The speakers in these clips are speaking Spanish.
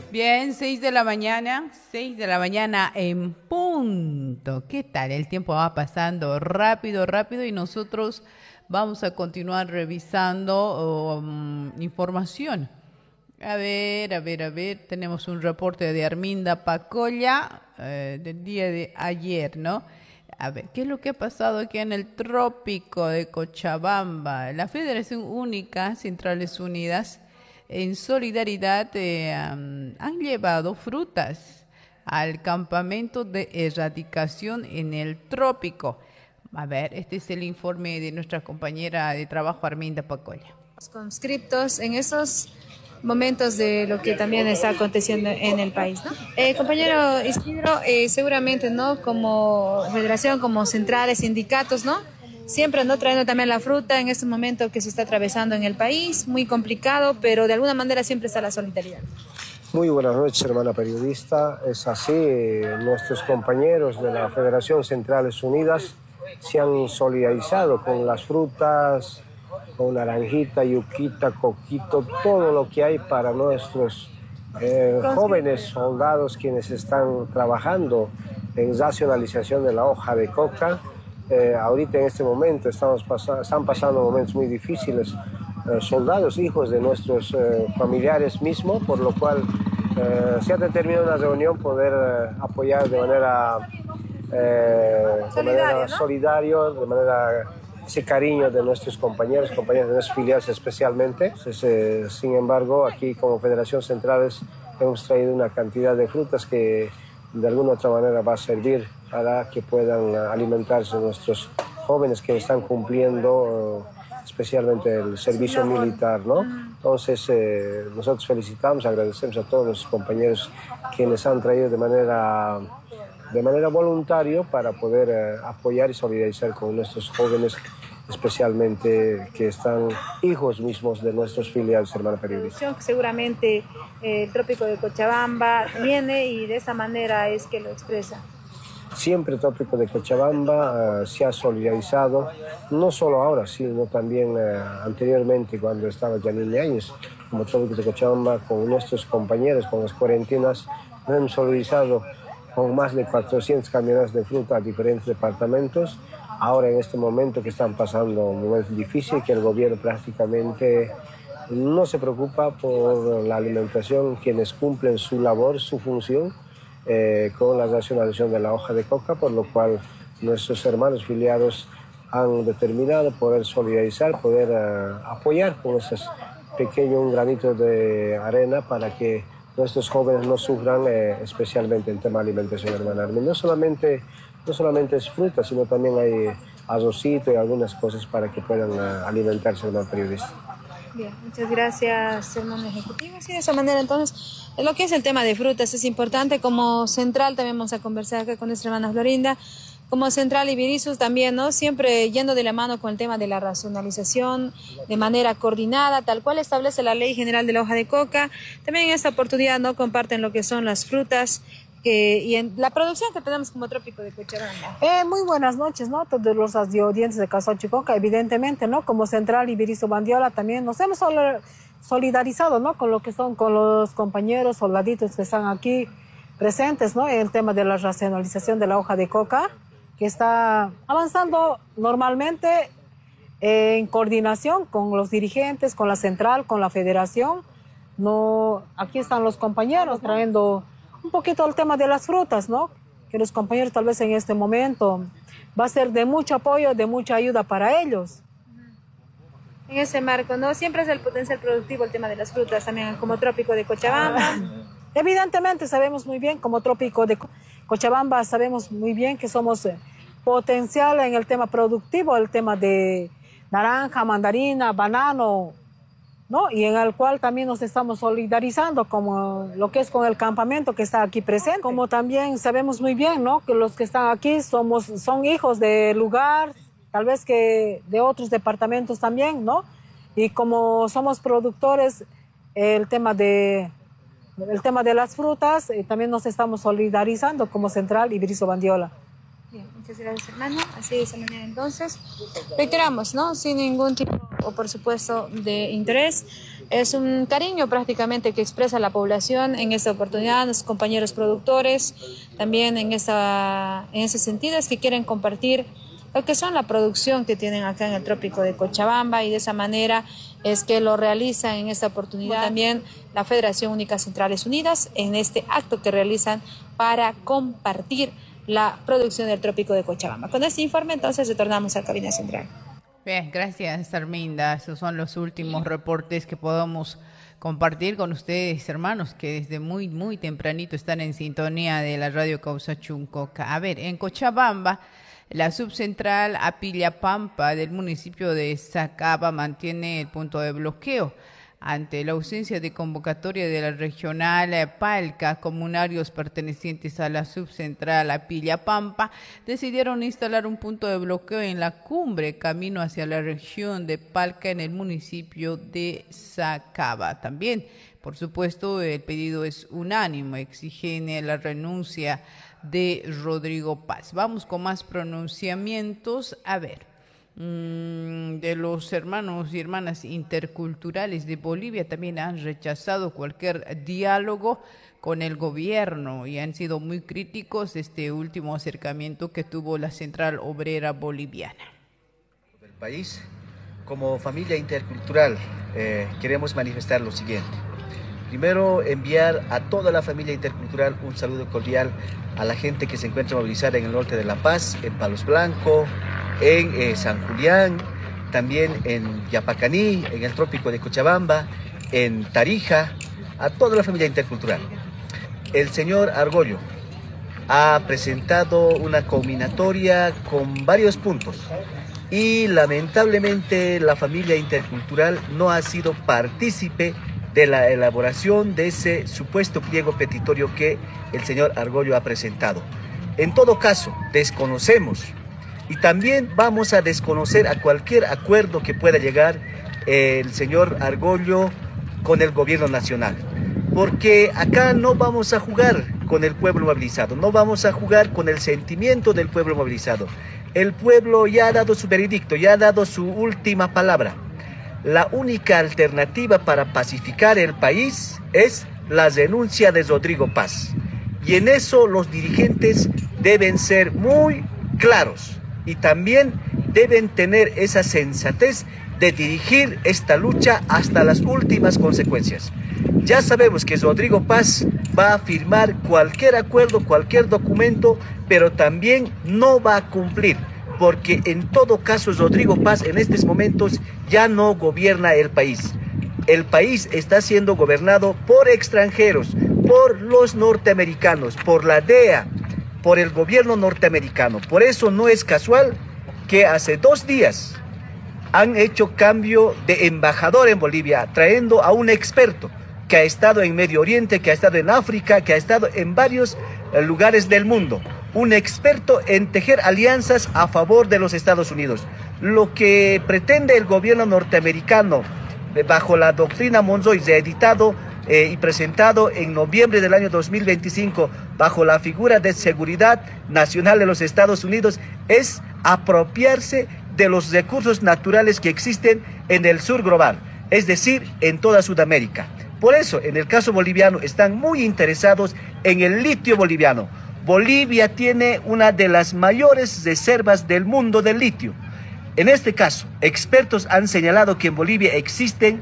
Bien, 6 de la mañana en punto. ¿Qué tal? El tiempo va pasando rápido, rápido y nosotros vamos a continuar revisando información. A ver, tenemos un reporte de Arminda Pacolla del día de ayer, ¿no? A ver, ¿qué es lo que ha pasado aquí en el trópico de Cochabamba? La Federación Única Centrales Unidas en solidaridad han llevado frutas al campamento de erradicación en el trópico. A ver, este es el informe de nuestra compañera de trabajo Arminda Pacolla. Los conscriptos en esos momentos de lo que también está aconteciendo en el país, ¿no? Compañero Isidro, seguramente, ¿no? Como federación, como centrales, sindicatos, ¿no? Siempre, ¿no? Trayendo también la fruta en este momento que se está atravesando en el país, muy complicado, pero de alguna manera siempre está la solidaridad. Muy buenas noches, hermana periodista. Es así, nuestros compañeros de la Federación Centrales Unidas se han solidarizado con las frutas, con naranjita, yuquita, coquito, todo lo que hay para nuestros jóvenes soldados quienes están trabajando en racionalización de la hoja de coca. Ahorita en este momento están pasando momentos muy difíciles, soldados, hijos de nuestros familiares mismos, por lo cual se ha determinado una reunión poder apoyar de manera solidaria, de manera ese cariño de nuestros compañeros de nuestras filiales especialmente. Entonces, sin embargo, aquí como Federación Centrales hemos traído una cantidad de frutas que de alguna otra manera va a servir para que puedan alimentarse nuestros jóvenes que están cumpliendo especialmente el servicio militar, ¿no? Entonces, nosotros felicitamos, agradecemos a todos los compañeros quienes han traído de manera voluntaria para poder apoyar y solidarizar con nuestros jóvenes, especialmente que están hijos mismos de nuestros filiales, hermana periodista. Seguramente el trópico de Cochabamba viene y de esa manera es que lo expresa. Siempre el trópico de Cochabamba se ha solidarizado, no solo ahora, sino también anteriormente cuando estaba Janine Áñez, como trópico de Cochabamba, con nuestros compañeros, con las cuarentenas, nos hemos solidarizado con más de 400 camiones de fruta a diferentes departamentos. Ahora en este momento que están pasando un momento difícil, que el gobierno prácticamente no se preocupa por la alimentación, quienes cumplen su labor, su función, con la racionalización de la hoja de coca, por lo cual nuestros hermanos filiados han determinado poder solidarizar, poder apoyar con ese pequeño un granito de arena para que nuestros jóvenes no sufran, especialmente en tema de alimentación, hermana Armin. No solamente es fruta, sino también hay arrocito y algunas cosas para que puedan alimentarse, hermano periodista. Bien, muchas gracias, hermano ejecutivo. Sí, de esa manera, entonces, lo que es el tema de frutas es importante. Como central también vamos a conversar acá con nuestra hermana Florinda. Como central Iberisus también, ¿no? Siempre yendo de la mano con el tema de la racionalización de manera coordinada, tal cual establece la Ley General de la Hoja de Coca. También en esta oportunidad, ¿no? Comparten lo que son las frutas y en la producción que tenemos como trópico de Cochabamba. Muy buenas noches, ¿no? Todos los audientes de Casacho y Coca, evidentemente, ¿no? Como central Iberizo Bandiola también nos hemos solidarizado, ¿no? Con lo que son, con los compañeros soldaditos que están aquí presentes, ¿no? En el tema de la racionalización de la hoja de coca, que está avanzando normalmente en coordinación con los dirigentes, con la central, con la federación. No, aquí están los compañeros trayendo un poquito el tema de las frutas, ¿no? Que los compañeros tal vez en este momento va a ser de mucho apoyo, de mucha ayuda para ellos. En ese marco, ¿no? Siempre es el potencial productivo el tema de las frutas también, como trópico de Cochabamba. Evidentemente sabemos muy bien, como trópico de Cochabamba, sabemos muy bien que somos potencial en el tema productivo, el tema de naranja, mandarina, banano, ¿no? Y en el cual también nos estamos solidarizando, como lo que es con el campamento que está aquí presente. Como también sabemos muy bien, ¿no? Que los que están aquí son hijos del lugar, tal vez que de otros departamentos también, ¿no? Y como somos productores, el tema de las frutas, también nos estamos solidarizando como Central Iberizo Bandiola. Bien, muchas gracias, hermano. Así de esa manera, entonces, reiteramos, ¿no? Sin ningún tipo, o por supuesto, de interés, Es un cariño prácticamente que expresa la población en esta oportunidad, los compañeros productores, también en ese sentido es que quieren compartir lo que son la producción que tienen acá en el trópico de Cochabamba, y de esa manera es que lo realizan en esta oportunidad también la Federación Única Centrales Unidas en este acto que realizan para compartir la producción del trópico de Cochabamba. Con este informe entonces retornamos a Cabina Central. Bien, gracias Arminda. Esos son los últimos reportes que podamos compartir con ustedes, hermanos, que desde muy, muy tempranito están en sintonía de la radio Causa Chuncoca. A ver, en Cochabamba, la subcentral Apillapampa del municipio de Sacaba mantiene el punto de bloqueo. Ante la ausencia de convocatoria de la regional Palca, comunarios pertenecientes a la subcentral Apillapampa decidieron instalar un punto de bloqueo en la cumbre camino hacia la región de Palca en el municipio de Sacaba. También, por supuesto, el pedido es unánime, exigen la renuncia de Rodrigo Paz. Vamos con más pronunciamientos. A ver. De los hermanos y hermanas interculturales de Bolivia también han rechazado cualquier diálogo con el gobierno y han sido muy críticos de este último acercamiento que tuvo la Central Obrera Boliviana. Del país, como familia intercultural, queremos manifestar lo siguiente. Primero, enviar a toda la familia intercultural un saludo cordial a la gente que se encuentra movilizada en el norte de La Paz, en Palos Blancos, en San Julián, también en Yapacaní, en el trópico de Cochabamba, en Tarija, a toda la familia intercultural. El señor Argollo ha presentado una combinatoria con varios puntos y lamentablemente la familia intercultural no ha sido partícipe de la elaboración de ese supuesto pliego petitorio que el señor Argollo ha presentado. En todo caso, desconocemos y también vamos a desconocer a cualquier acuerdo que pueda llegar el señor Argollo con el gobierno nacional. Porque acá no vamos a jugar con el pueblo movilizado, no vamos a jugar con el sentimiento del pueblo movilizado. El pueblo ya ha dado su veredicto, ya ha dado su última palabra. La única alternativa para pacificar el país es la renuncia de Rodrigo Paz. Y en eso los dirigentes deben ser muy claros. Y también deben tener esa sensatez de dirigir esta lucha hasta las últimas consecuencias. Ya sabemos que Rodrigo Paz va a firmar cualquier acuerdo, cualquier documento, pero también no va a cumplir, porque en todo caso Rodrigo Paz en estos momentos ya no gobierna el país. El país está siendo gobernado por extranjeros, por los norteamericanos, por la DEA, por el gobierno norteamericano. Por eso no es casual que hace 2 días han hecho cambio de embajador en Bolivia, trayendo a un experto que ha estado en Medio Oriente, que ha estado en África, que ha estado en varios lugares del mundo. Un experto en tejer alianzas a favor de los Estados Unidos. Lo que pretende el gobierno norteamericano, bajo la doctrina Monroe, reeditado y presentado en noviembre del año 2025 bajo la figura de seguridad nacional de los Estados Unidos, es apropiarse de los recursos naturales que existen en el sur global, es decir, en toda Sudamérica. Por eso, en el caso boliviano, están muy interesados en el litio boliviano. Bolivia tiene una de las mayores reservas del mundo de litio. En este caso, expertos han señalado que en Bolivia existen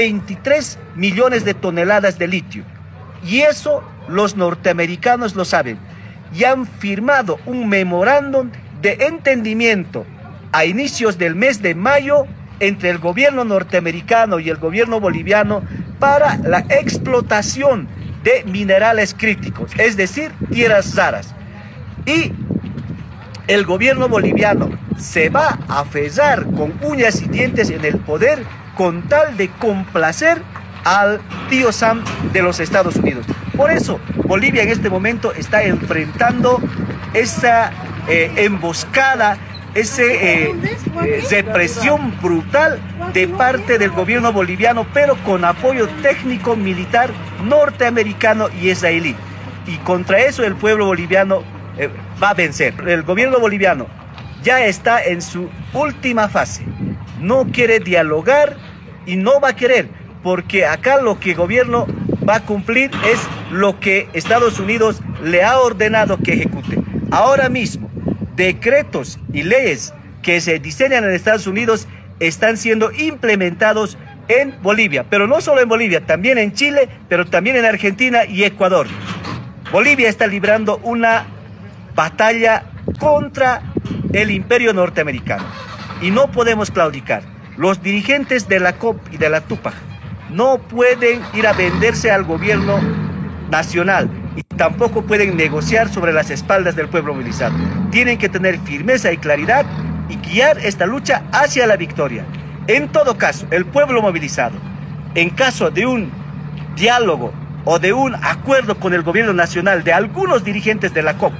23 millones de toneladas de litio. Y eso los norteamericanos lo saben. Y han firmado un memorándum de entendimiento a inicios del mes de mayo entre el gobierno norteamericano y el gobierno boliviano para la explotación de minerales críticos, es decir, tierras raras. Y el gobierno boliviano se va a aferrar con uñas y dientes en el poder con tal de complacer al tío Sam de los Estados Unidos. Por eso Bolivia en este momento está enfrentando esa emboscada, esa represión brutal de parte del gobierno boliviano, pero con apoyo técnico militar norteamericano y israelí. Y contra eso el pueblo boliviano va a vencer. El gobierno boliviano ya está en su última fase. No quiere dialogar y no va a querer, porque acá lo que el gobierno va a cumplir es lo que Estados Unidos le ha ordenado que ejecute. Ahora mismo, decretos y leyes que se diseñan en Estados Unidos están siendo implementados en Bolivia, pero no solo en Bolivia, también en Chile, pero también en Argentina y Ecuador. Bolivia está librando una batalla contra el imperio norteamericano y no podemos claudicar. Los dirigentes de la COP y de la TUPAC no pueden ir a venderse al gobierno nacional y tampoco pueden negociar sobre las espaldas del pueblo movilizado. Tienen que tener firmeza y claridad y guiar esta lucha hacia la victoria. En todo caso, el pueblo movilizado, en caso de un diálogo o de un acuerdo con el gobierno nacional de algunos dirigentes de la COP,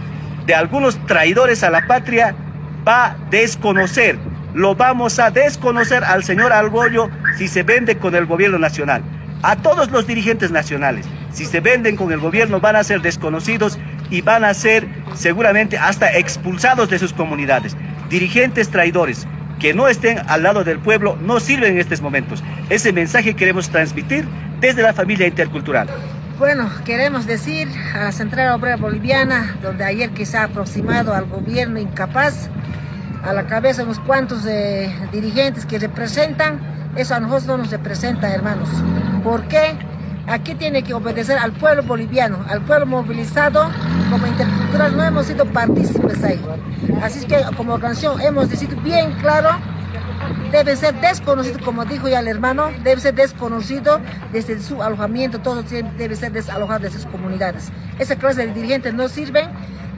de algunos traidores a la patria, va a desconocer, lo vamos a desconocer al señor Argüello si se vende con el gobierno nacional. A todos los dirigentes nacionales, si se venden con el gobierno, van a ser desconocidos y van a ser seguramente hasta expulsados de sus comunidades. Dirigentes traidores que no estén al lado del pueblo no sirven en estos momentos. Ese mensaje queremos transmitir desde la familia intercultural. Bueno, queremos decir a la Central Obrera Boliviana, donde ayer que se ha aproximado al gobierno incapaz, a la cabeza unos cuantos dirigentes que representan, eso a nosotros no nos representa, hermanos. ¿Por qué? Aquí tiene que obedecer al pueblo boliviano, al pueblo movilizado. Como intercultural no hemos sido partícipes ahí. Así es que como organización hemos decidido bien claro, debe ser desconocido, como dijo ya el hermano, debe ser desconocido desde su alojamiento, todo debe ser desalojado de sus comunidades. Esa clase de dirigentes no sirven.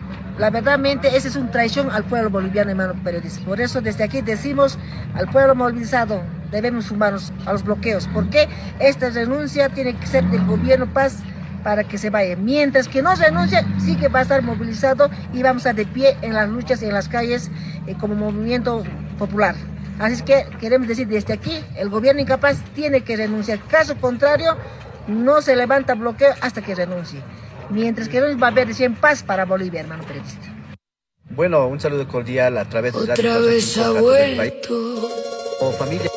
La verdadmente esa es una traición al pueblo boliviano, hermano periodista. Por eso desde aquí decimos al pueblo movilizado, debemos sumarnos a los bloqueos, porque esta renuncia tiene que ser del gobierno Paz para que se vaya. Mientras que no renuncia, sí que va a estar movilizado y vamos a estar de pie en las luchas, en las calles, como movimiento popular. Así es que queremos decir desde aquí, el gobierno incapaz tiene que renunciar. Caso contrario, no se levanta bloqueo hasta que renuncie. Mientras que no va a haber en paz para Bolivia, hermano periodista. Bueno, un saludo cordial a través de otra vez ha vuelto. Como familia.